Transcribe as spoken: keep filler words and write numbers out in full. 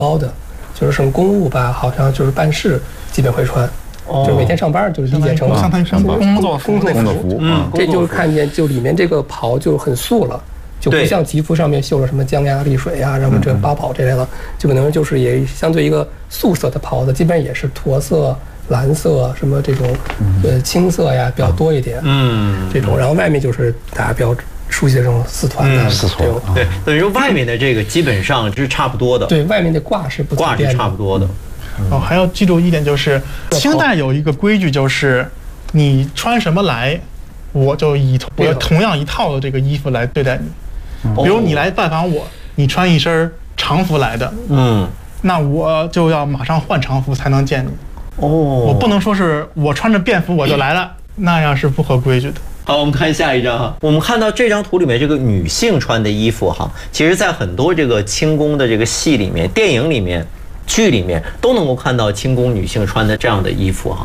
高的，就是什么公务吧，好像就是办事基本会穿。哦、就是每天上班就是理解成相当于上班工作服， 工作服， 嗯，这就是看见就里面这个袍就很素了，就不像吉服上面绣了什么江呀、丽水呀，然后这八宝这类的，就可能就是也相对一个素色的袍子，基本上也是驼色、蓝色什么这种呃青色呀比较多一点，嗯，这种，然后外面就是大家比较熟悉的这种丝团的， 丝团，对，等于说外面的这个基本上是差不多的， 对，外面的挂是不挂是差不多的。 哦，还要记住一点就是，清代有一个规矩，就是你穿什么来，我就以我同样一套的这个衣服来对待你。比如你来拜访我，你穿一身常服来的，嗯，那我就要马上换常服才能见你。哦，我不能说是我穿着便服我就来了，那样是不合规矩的。 好，我们看下一张哈。我们看到这张图里面这个女性穿的衣服哈，其实在很多这个清宫的这个戏里面、电影里面、剧里面都能够看到清宫女性穿的这样的衣服哈。